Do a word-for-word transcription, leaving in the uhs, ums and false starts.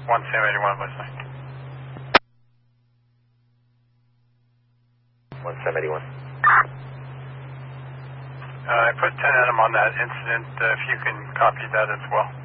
one Sam eighty-one, listening. one Sam eighty-one. Uh, I put ten Adam on that incident, uh, if you can copy that as well.